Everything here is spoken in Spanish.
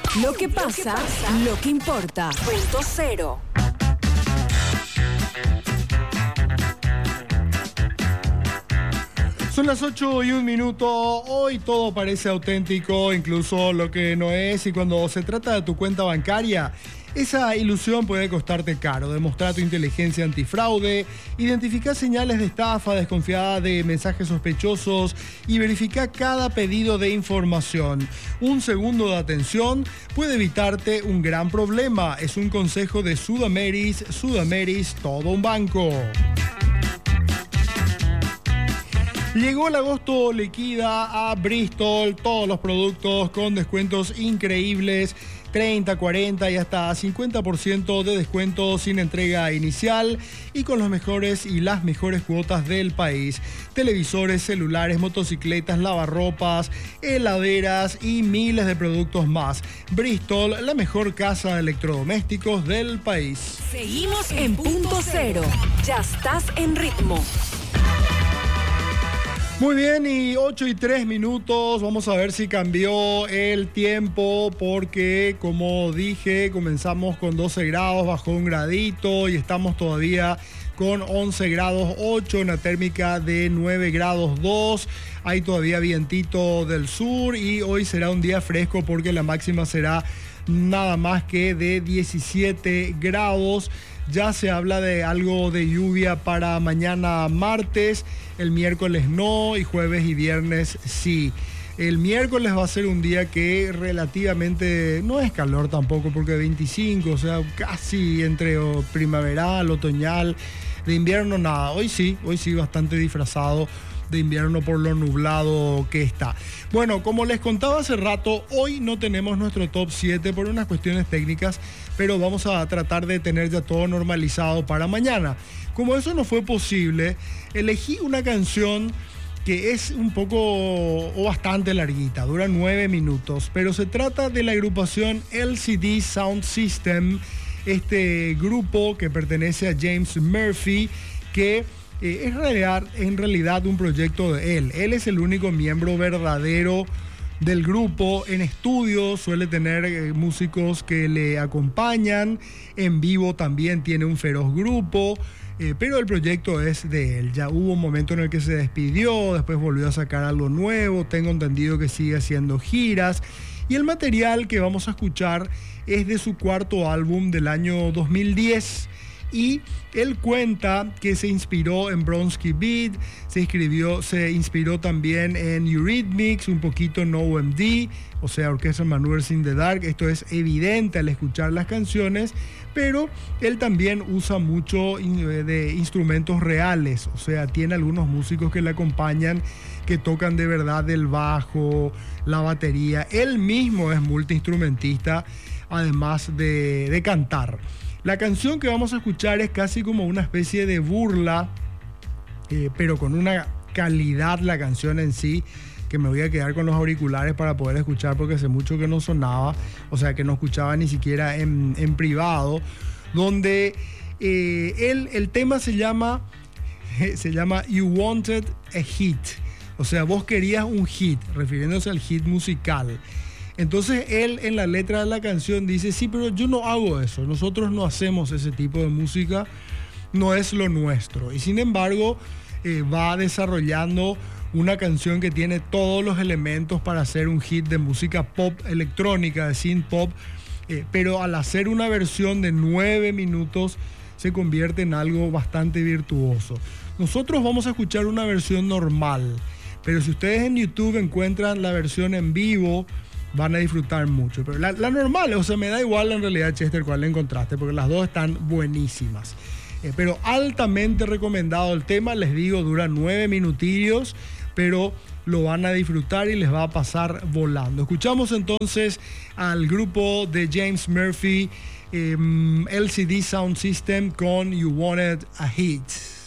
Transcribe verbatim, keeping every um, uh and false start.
Lo que pasa, lo que importa. Punto cero. Son las ocho y un minuto. Hoy todo parece auténtico, incluso lo que no es. Y cuando se trata de tu cuenta bancaria, esa ilusión puede costarte caro. Demostrar tu inteligencia antifraude, identificar señales de estafa, desconfiada de mensajes sospechosos y verificar cada pedido de información. Un segundo de atención puede evitarte un gran problema. Es un consejo de Sudameris. Sudameris, todo un banco. Llegó el agosto liquida a Bristol, todos los productos con descuentos increíbles, treinta, cuarenta y hasta cincuenta por ciento de descuento sin entrega inicial y con los mejores y las mejores cuotas del país. Televisores, celulares, motocicletas, lavarropas, heladeras y miles de productos más. Bristol, la mejor casa de electrodomésticos del país. Seguimos en punto cero. Ya estás en ritmo. Muy bien, y ocho y tres minutos, vamos a ver si cambió el tiempo, porque como dije, comenzamos con doce grados, bajó un gradito y estamos todavía con once grados ocho, una térmica de nueve grados dos, hay todavía vientito del sur y hoy será un día fresco porque la máxima será nada más que de diecisiete grados. Ya se habla de algo de lluvia para mañana martes, el miércoles no y jueves y viernes sí. El miércoles va a ser un día que relativamente no es calor tampoco porque veinticinco, o sea, casi entre primaveral, otoñal, de invierno nada. Hoy sí, hoy sí bastante disfrazado de invierno por lo nublado que está. Bueno, como les contaba hace rato, hoy no tenemos nuestro top siete por unas cuestiones técnicas, pero vamos a tratar de tener ya todo normalizado para mañana. Como eso no fue posible, elegí una canción que es un poco o bastante larguita, dura nueve minutos, pero se trata de la agrupación L C D Sound System, este grupo que pertenece a James Murphy, que Eh, es realidad, en realidad un proyecto de él. Él es el único miembro verdadero del grupo. En estudio suele tener eh, músicos que le acompañan. En vivo también tiene un feroz grupo. Eh, pero el proyecto es de él. Ya hubo un momento en el que se despidió, después volvió a sacar algo nuevo. Tengo entendido que sigue haciendo giras. Y el material que vamos a escuchar es de su cuarto álbum del año dos mil diez. Y él cuenta que se inspiró en Bronski Beat, se, escribió, se inspiró también en Eurythmics, un poquito en O M D, o sea, Orchestral Maneuvers in the Dark. Esto es evidente al escuchar las canciones, pero él también usa mucho de instrumentos reales, o sea, tiene algunos músicos que le acompañan, que tocan de verdad el bajo, la batería. Él mismo es multiinstrumentista, además de, de cantar. La canción que vamos a escuchar es casi como una especie de burla, eh, pero con una calidad la canción en sí, que me voy a quedar con los auriculares para poder escuchar porque hace mucho que no sonaba, o sea que no escuchaba ni siquiera en, en privado, donde eh, el, el tema se llama, se llama You Wanted a Hit, o sea, vos querías un hit, refiriéndose al hit musical. Entonces él en la letra de la canción dice, sí, pero yo no hago eso, nosotros no hacemos ese tipo de música, no es lo nuestro. Y sin embargo eh, va desarrollando una canción que tiene todos los elementos para hacer un hit de música pop electrónica, de synth pop, eh, pero al hacer una versión de nueve minutos se convierte en algo bastante virtuoso. Nosotros vamos a escuchar una versión normal, pero si ustedes en YouTube encuentran la versión en vivo, van a disfrutar mucho. Pero la, la normal, o sea, me da igual en realidad, Chester, cuál le encontraste, porque las dos están buenísimas. Eh, pero altamente recomendado el tema, les digo, dura nueve minutillos, pero lo van a disfrutar y les va a pasar volando. Escuchamos entonces al grupo de James Murphy, eh, L C D Sound System con You Wanted a Hit.